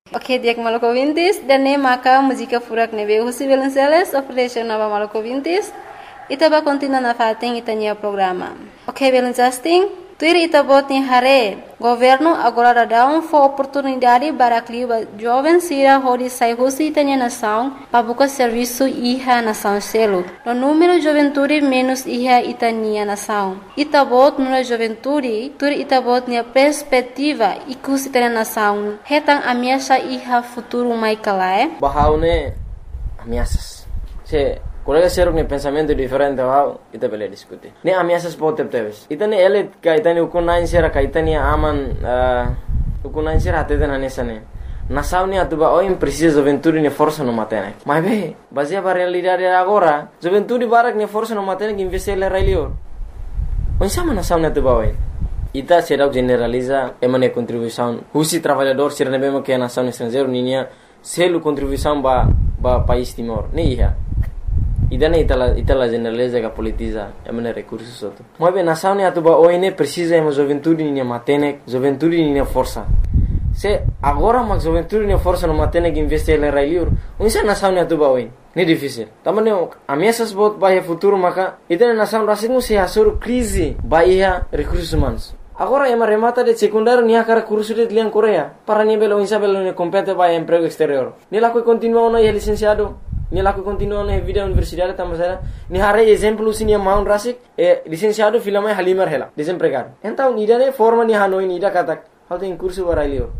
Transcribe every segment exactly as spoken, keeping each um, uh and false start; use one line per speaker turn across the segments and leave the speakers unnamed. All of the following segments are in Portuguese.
Ok, dia maluco ouvintes, dan nem maka música furak nebe Husi Belenceles, oferece nova maluco ouvintes, itaba continua na fating itanya programa. Ok, Belencesting, tuir itabot ni hare, governo agora dá um for oportunidade para clima jovem sira hodi sai Husi itanya nação, para buscar serviço iha nação selo. No número juventude menos iha itania nação. Itabot no juventude, tuir itabot ni perspectiva ikus itanya nação. Hetang ameaça iha futuro mai kalae.
Bahaune ameaças. Se colega seruk ne pensamento diferente wow ita bele diskuti ne ameaças pode teves ita ne ele ka ita ne ukunain sera ka ita ne aman ukunain sera ate na nesane nasau ne atuba o imprecisa juventude ne força no matene mas be baseia para realidade agora juventude barak ne força no matene que investir le railio onde sama nasau ne atuba oi ita será generaliza emane contribuição husi trabalhador sera ne bema que nação estrangeiro ninia selo contribuição ba ba país Timor ne ia idane itala itala generaliza que politiza emane recursos soto mas bem nação ne atuba oine precisa ema juventude ne matene juventude ne força se agora mas juventude ne força no matene que investir le railiur onde nação ne atuba oine ne difícil tamane ameaças bot vai futuro maka idane nação rasingu se asur crise baia recursos humanos agora ema remata de secundário nia cara curso de lian Coreia para nível onde belo ne compete vai emprego exterior ne lá que continua no é licenciado ni laku continua na vida universidade tamasara ni hare exemplo sini maun rasik e licenciado filama halimar hela desempregado então ni dane forma ni hanoi ni da katak how tem curso para elior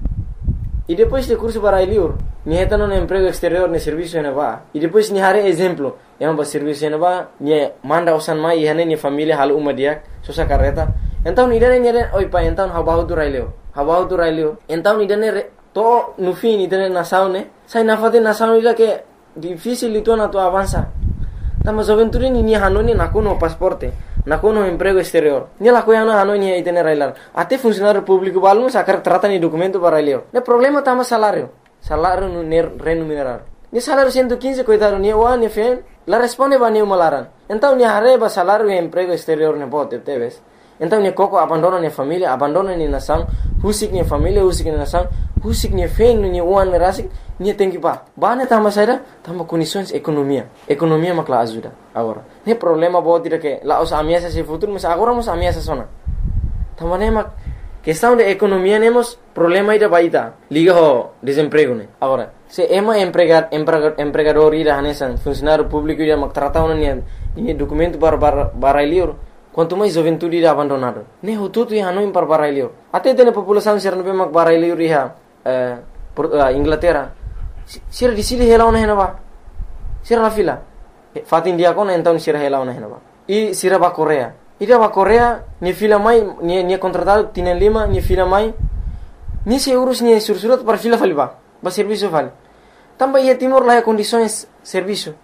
e depois de curso para elior ni hetano no emprego exterior ne serviço na va e depois ni hare exemplo é um serviço na va ni manda osan mai e hane ni família hal uma dia sosa carreta então ni dane ni dane oi pa então how about to railio how about to railio então ni dane to no fim ni dane na saune sai na fate na saune la que difícil itu na tu avança tama juventude ni ni hanoni na kono pasporte na kono emprego exterior ni la koya na hanoni itene railar até funcionário público balmo sacar trata ni documento para ele ne problema tama salário salário no remunerar ni salário cento e quinze coitado ni o ni fen la responde ba ni malaran então ni arreba salário e emprego exterior ne pode teves então ni coco abandona ni família abandona ni nação husik ni família husik ni nação husik ni fen ni uan rasik ni tem que ba bane tama saída tama condições economia economia makla ajuda agora ne problema bot dire que la os ameaças se futuro mas agora mos ameaças sona tama ne mak questão de economia nemos problema ida baita liga ho desemprego ne agora se ema empregar empregador ida hanesan funcionário público ida mak trata ona ni ni documento para para barailior quanto mais juventude ida abandonado ne ho tudo ia no para barailior até tem população ser no mak barailior ia eh Inglaterra sira di sili hela ona henaba sira la fila fat India kon então sira hela ona henaba e sira ba Coreia ida ba Coreia ni fila mai ni ni contratado tienen lima ni fila mai ni se euros ni sursurat para fila faliba ba serviço vale tamba ia Timor la condições serviço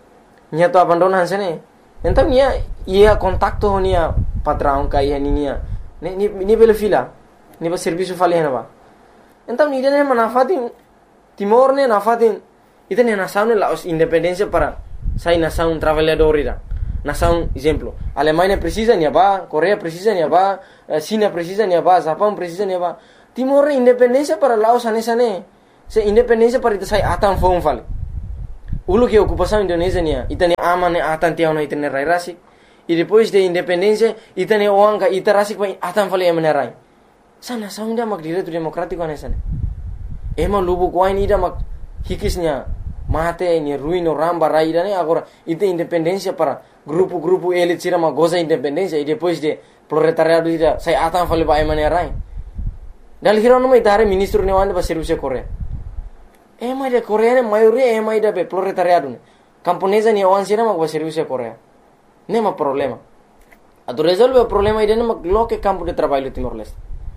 ni to abandonan sene então ni ia contacto ni patrão kai ni ni ni ni bela fila ni ba serviço vale henaba então ni dene manafatin Timor ne nafatin itene nação ne la independência para sai nação trabalhador ira nação exemplo Alemanha precisa ni ba Coreia precisa ni ba China precisa ni ba Japão precisa ni ba Timor independência para Laos anesa ne se independência para ita sai atan fon vale ulu que ocupação Indonésia ni itene amane atan tiao na itene rai rasik e depois de independência itene oanga ita rasik vai atan vale emane rai sana saunda mak direito democrático anesa ne ema lubu kwain ida mak hikisnya mate ni ruino ramba raida ne agora ite independência para grupo-grupo ele tira uma goza independência e depois de proletariado ida sai atan fale ba emane rai dal hiro no mai tare ministro ne wande ba serviço Coreia ema de Coreia ne maioria ema ida be proletariado ne camponesa ni wan sira mak ba serviço Coreia nema problema ado resolve o problema ida ne mak loke campo de trabalho Timor-Leste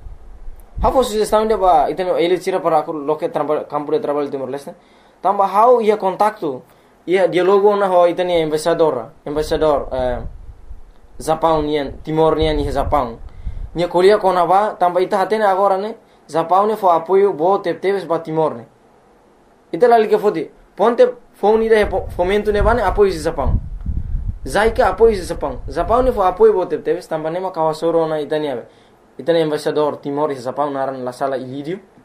How sugestão de ba iteno ele tira para loke campo de trabalho Timor-Leste tamba how ia contacto ia dialogo na ho itene embaixador embaixador eh, Japão nian Timor nian ni Japão ni Coreia kona ba tamba ita hatene agora ne Japão ne fo apoio bo teves ba Timor ne ita la liga fodi ponte phone ida fomento ne bane apoio de Japão zaika apoio de Japão Japão ne fo apoio bo teves tamba ne ma kawasoro na itania itene embaixador Timor e Japão naran la sala Ilídio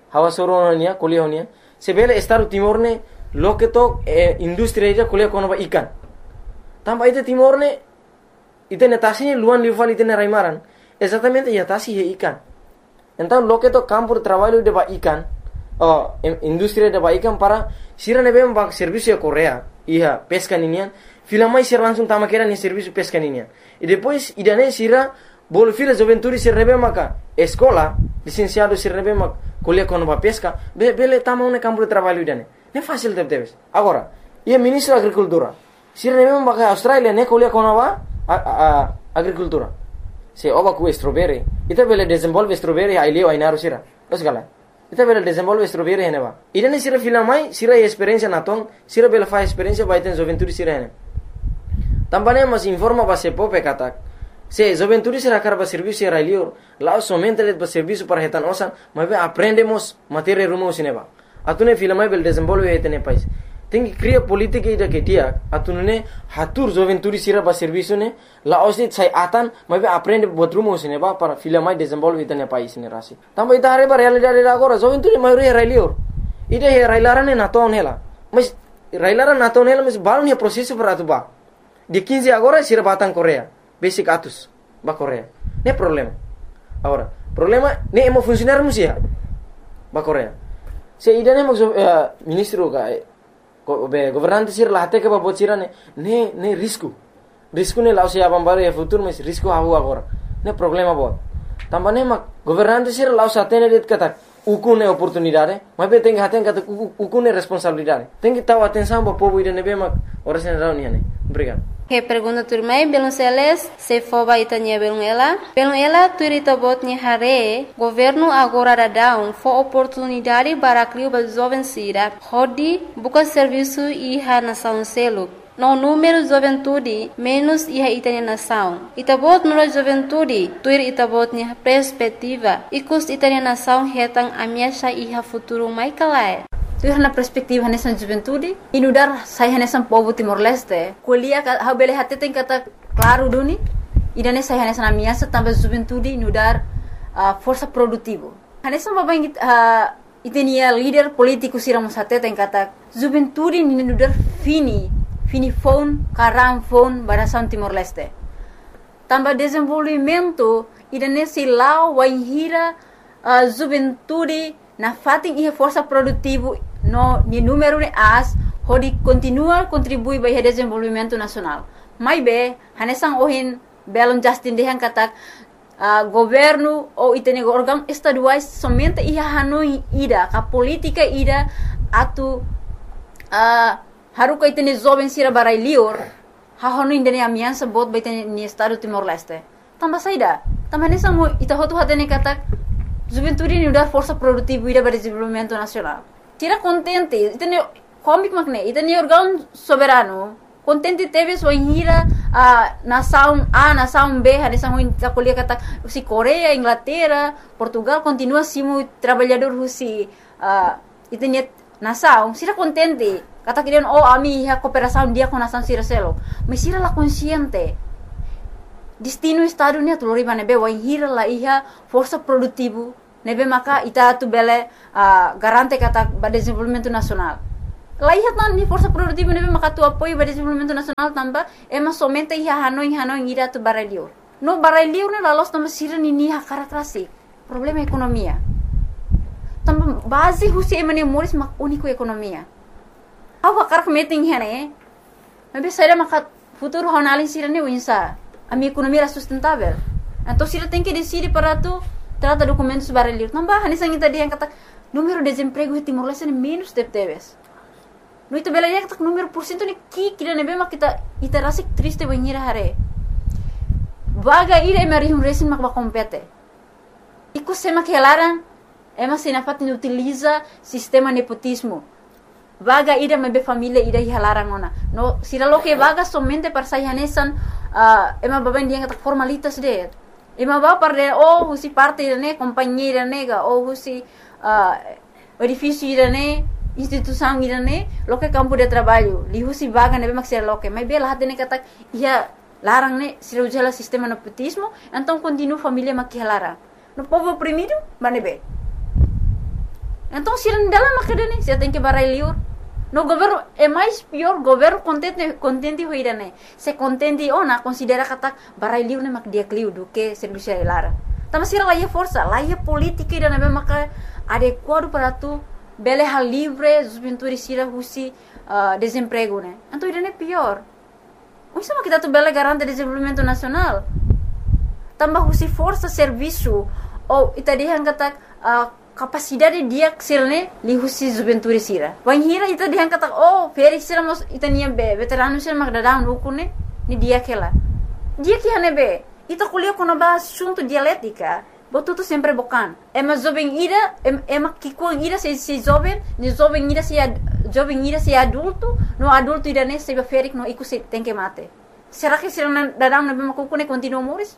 hawa soro nia kuliah nia sebele Estado Timor ne loke to eh, industri aja kuliah kono ba ikan tamba ite Timor ne ite netasinya luan liufal ite raimaran exatamente ya tasi he ikan então loke to campo de trabalho de ba ikan oh industri de ba ikan para sira nebe ba serviço Korea iya pesca ninian filamai sira langsung tama kera ni serviço pesca ninian e depois idane sira bol fila juventude sira nebe maka escola licenciado sira nebe maka kuliah kono ba pesca be bele tama un campo de trabalho idane ne fácil de debes agora ia ministro agricultura sira nebe maka Australia ne kuliah kono ba a, a, agricultura se oba ku strawberry ita bele desenvolve strawberry ai leo ai naru sira os gala ita bele desenvolve strawberry hene ba idane sira filamai sira experiência naton sira bele fa experiência ba iten juventude sira hene tambane mas informa ba se pope katak se juventude sira karba serviço era leo lá somente le ba serviço para hetan osan mas aprendemos matéria rumo sineba atune filamai bele desenvolve hetene país tem que criar política ida que dia atune hatur juventude sira ba serviço ne la osit sai atan mas aprende buat rumo sineba para filamai desenvolve hetene país ne rasi tamba ita are ba realidade agora juventude mai era leo ida he railarane na ton hela mas railara na ton hela mas balon he processo para tu ba de quinze agora sira batang Korea basic atus ba Korea ne problema agora problema ne emo funcionar musia ba Korea se idane mo uh, ministro ka be governante sir la hate ke ba bocira ne ne ne risco risco ne lao se abam bare e futuro mas risco hahu agora ne problema bo tambane ma governante sir lao sa tene det kata ukune oportunidade mas be tem haten kata ukune responsabilidade tem que taw atenção ba povo ide ne be ma ora sen reunião ne obrigado.
Que pergunta turmai belum seles se foba itanya belum ela belum ela turita botnya hare governo agora dadão fo oportunidade para criar ba jovem sira hodi buka serviço iha nação selo no número juventude menos iha itanya nação itabot no juventude tuir itabotnya perspectiva ikus itanya nação hetang amiasha iha futuro mai kalai tu na perspektiva nessa juventude inudar sai nessa povo Timor-Leste kuliah ha bele hate tem kata claro duni idane sai nessa na minha também juventude inudar uh, força produtivo nessa babang uh, itenia líder político sira musate tem kata juventude inudar fini fini phone karam phone barasan Timor-Leste também desenvolvimento idane silau waihira uh, juventude na fating iha força produtivo no ni número de as hodi continua contribui para o desenvolvimento nacional mai be hanesang ohin belon justin dehan katak uh, governo ou itene órgão estaduais somente iha hanoi ida ka política ida atu uh, haruka itene jovem sira barai lior ha honu indene amiansa bot baitene ni estado Timor-Leste tamba saida tamba hanesang mo ita hotu hatene katak juventude ni udar força produtiva ida para desenvolvimento nacional tira contente itene comic magne itene órgão soberano contente teve sua hira a nação A nação B hanesang ho ita kuliah kata si Korea Inglaterra Portugal continua simu trabalhador husi uh, itene nação sira contente kata kirian oh ami ha cooperação dia com nação sira selo mas sira la consciente destino estado ni atulori manebe wa hira la iha força produtivo nebe maka ita tu bele uh, garante kata ba desenvolvimento nacional la iha tan ni força produtivo nebe maka tu apoio ba desenvolvimento nacional tamba ema somente iha hanoi hanoi ira tu barelio no barelio ne la los tamba sira ni ni ha karakterasi problema ekonomia tamba base husi emane moris mak unico ekonomia awa karak meeting hene nebe saira maka futuro honalin sira ni winsa a minha economia era sustentável. Então, se ele tem que decidir para tu, trata documentos barulhos. Não vai, nessa gente dia kata número de desemprego em Timor-Leste é menos de teves. No itu bela ya kata número por cento ni ki kira nebe mak kita ita rasik triste banhira hare. Vaga ira emari um resin mak ba compete. Iku sema que elaran ema sinafat ni utiliza sistema nepotismo. Vaga ira mebe família ira hilaran ona. No sira lo que vaga somente para sayanesan uh, ema baben dia kata formalitas de. Ema ba para oh husi parte ne companhia nega oh husi uh, edifício irane instituição irane lo que campo de trabalho li husi vaga nebe mak sira lo que mas bela hatene kata ia larang ne sira ujala sistema nepotismo então continua família mak hilaran. No povo oprimido manebe
Então, se não dela macadane, você tem que barai liur. No governo é mais pior, governo contente contente hoira né. Se contente ou na considera kata barai liur né mak dia kliu do que serviço lara. Tama sira lá força, lá é política e na maka adequado para tu bele hal livre, os pintores sira husi uh, desemprego né. Então isso é pior. O isso kita tu bele garante desenvolvimento nacional. Tambah husi força serviço ou ita dia kata uh, capacidade dia sirne li husi juventude sira. Wan hira ita dia kata oh feri sira mos ita nia be veterano sira mak dadang ukune ni dia kela. Dia que hane be ita kuliah kono ba assunto dialética. Botu tu sempre bocan. Ema jovem ira ema kikuang ira se se jovem, ni jovem ira se jovem ira se adulto, no adulto ira ne se ferik no iku se tem que mate. Será que sira dadang na be makukune continua moris?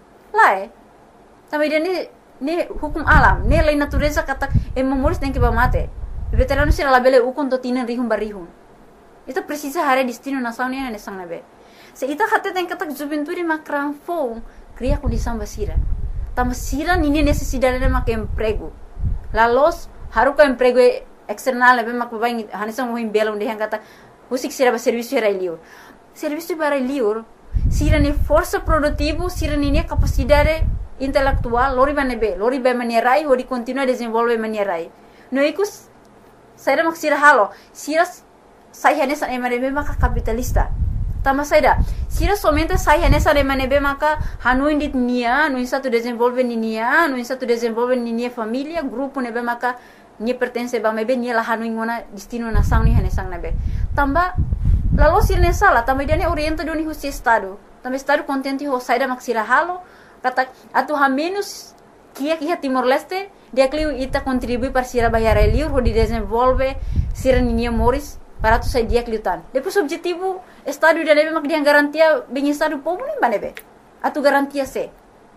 Lá é. Também ira ni ni hukum alam, ni lei natureza kata ema moris tem que ba mate. Veterano sira labele ukon to tinan rihum barihum. Ita precisa hare destino nação ni ne sang nabe. Se ita hate tem kata juventude makran fo, cria condição basira. Tama sira nini necessidade de mak emprego. La los haruka emprego external be mak bain hanisang mo himbela onde hang kata usik sira ba serviço era liur. Serviço para liur sira ni força produtivo, sira ni capacidade intelectual, lori banebe, lori ba manierai ori continua desenvolve manierai. No ikus sira mak sira halo, sira sai hanesa emanebe mak capitalista. Tama saida, sira somente sai nessa remanebe maka hanu indit nia, no insa tu desenvolve nia, no insa tu desenvolve nia família, grupo nebe maka nia pertence ba mebe nia la hanu ingona destino na sang ni hanesang nebe. Tamba lalu sira nessa la, tamba dia ne orienta do ni husi estado. Tamba estado contente ho saida mak sira halo, kata atu ha menos kia kia Timor Leste, dia kliu ita contribui para sira bayar liur ho di desenvolve sira nia moris para tu sai dia kliutan. Depois objetivo estado da nebe mak dia garantia bem estado povo nem banebe. Atu garantia se.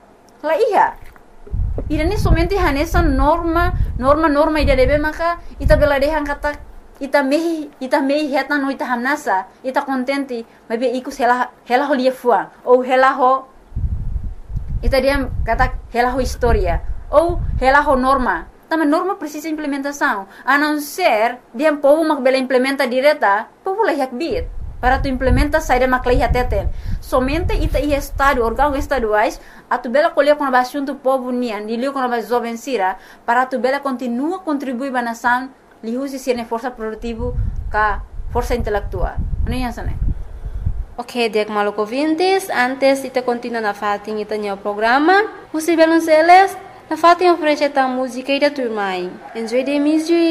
La iya. Ida ni somente hanesa norma, norma norma ida nebe maka ita bela dehan kata ita mehi ita mehi heta no ita hamnasa, ita contente, mabe iku hela hela ho lia fuang ou hela ho ita dia kata hela ho historia ou hela ho norma. Tama norma precisa implementação. A não ser dia povo mak bela implementa direta, povo la yak bit. Para tu implementa saída maclei ateten. Somente ita i estado, órgão estaduais, a tu bela colher com a assunto povo nian, li liu com a jovem sira, para tu bela continua contribuir ba nação, li usi sirne força produtivo ka força intelectual. Ano yan sana?
Ok, dek maluco vintes, antes ita continua na fatin ita nyo programa, usi belon seles, na fatin oferece ta música ida turmai. Enjoy the music.